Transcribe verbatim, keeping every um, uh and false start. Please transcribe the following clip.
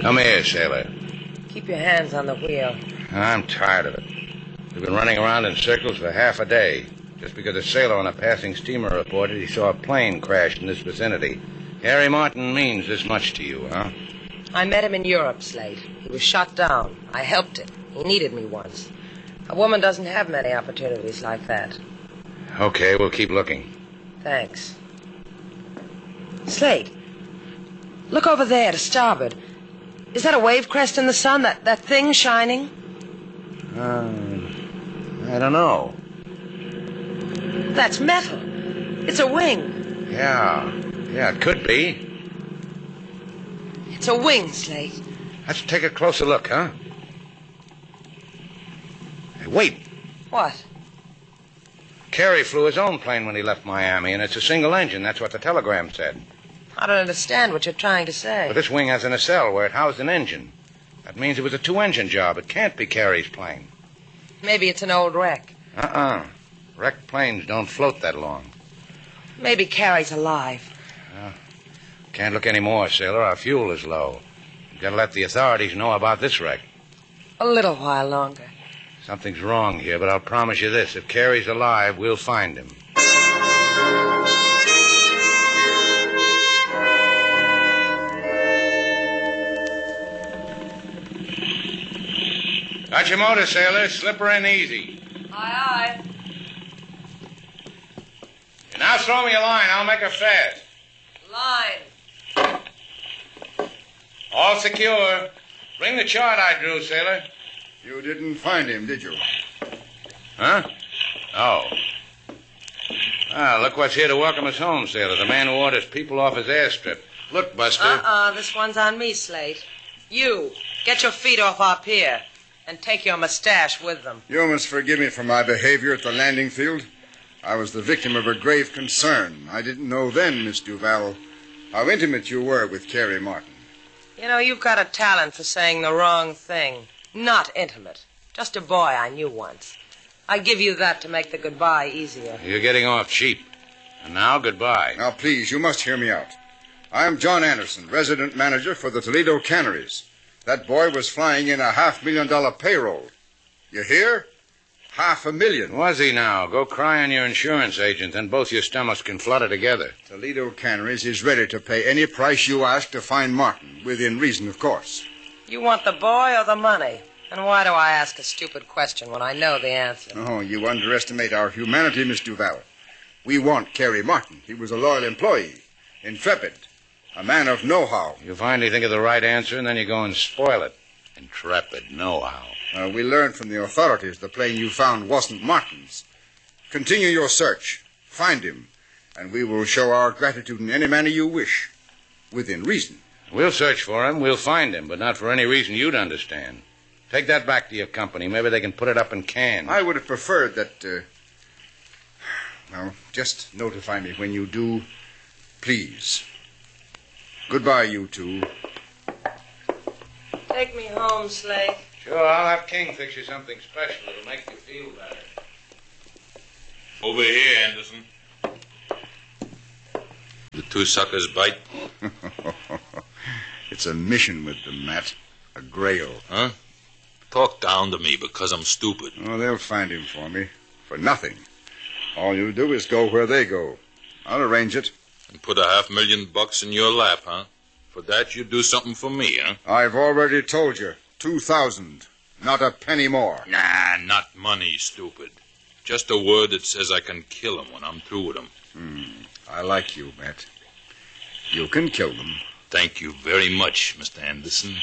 Come here, sailor. Keep your hands on the wheel. I'm tired of it. We've been running around in circles for half a day, just because a sailor on a passing steamer reported he saw a plane crash in this vicinity. Harry Martin means this much to you, huh? I met him in Europe, Slate. He was shot down. I helped him. He needed me once. A woman doesn't have many opportunities like that. Okay, we'll keep looking. Thanks. Slate, look over there to starboard. Is that a wave crest in the sun? That, that thing shining? Uh, I don't know. That's metal. It's a wing. Yeah. Yeah, it could be. It's a wing, Slate. Let's take a closer look, huh? Hey, wait. What? Carey flew his own plane when he left Miami, and it's a single engine. That's what the telegram said. I don't understand what you're trying to say. But this wing has a nacelle where it housed an engine. That means it was a two-engine job. It can't be Carey's plane. Maybe it's an old wreck. Uh-uh. Wrecked planes don't float that long. Maybe Carey's alive. Uh, can't look any more, sailor. Our fuel is low. We've got to let the authorities know about this wreck. A little while longer. Something's wrong here, but I'll promise you this. If Carey's alive, we'll find him. Got your motor, sailor. Slip her in easy. Aye, aye. You now throw me a line. I'll make her fast. Line. All secure. Bring the chart I drew, sailor. You didn't find him, did you? Huh? Oh. Ah, look what's here to welcome us home, sailor. The man who orders people off his airstrip. Look, Buster. Uh-uh, this one's on me, Slate. You, get your feet off our pier. And take your mustache with them. You must forgive me for my behavior at the landing field. I was the victim of a grave concern. I didn't know then, Miss Duval, how intimate you were with Carey Martin. You know, you've got a talent for saying the wrong thing. Not intimate. Just a boy I knew once. I give you that to make the goodbye easier. You're getting off cheap. And now, goodbye. Now, please, you must hear me out. I am John Anderson, resident manager for the Toledo Canneries. That boy was flying in a half-million dollar payroll. You hear? Half a million. Was he now? Go cry on your insurance agent, and both your stomachs can flutter together. Toledo Canneries is ready to pay any price you ask to find Martin, within reason, of course. You want the boy or the money? And why do I ask a stupid question when I know the answer? Oh, you underestimate our humanity, Miss Duval. We want Carey Martin. He was a loyal employee, intrepid, a man of know-how. You finally think of the right answer, and then you go and spoil it. Intrepid know-how. Uh, we learned from the authorities the plane you found wasn't Martin's. Continue your search. Find him. And we will show our gratitude in any manner you wish. Within reason. We'll search for him. We'll find him, but not for any reason you'd understand. Take that back to your company. Maybe they can put it up in cans. I would have preferred that... Uh... Well, just notify me when you do. Please. Goodbye, you two. Take me home, Slate. Sure, I'll have King fix you something special. It'll make you feel better. Over here, Anderson. The two suckers bite? It's a mission with them, Matt. A grail. Huh? Talk down to me because I'm stupid. Oh, they'll find him for me. For nothing. All you do is go where they go. I'll arrange it. And put a half million bucks in your lap, huh? For that, you do something for me, huh? I've already told you. Two thousand. Not a penny more. Nah, not money, stupid. Just a word that says I can kill him when I'm through with him. Hmm. I like you, Matt. You can kill them. Thank you very much, Mister Anderson.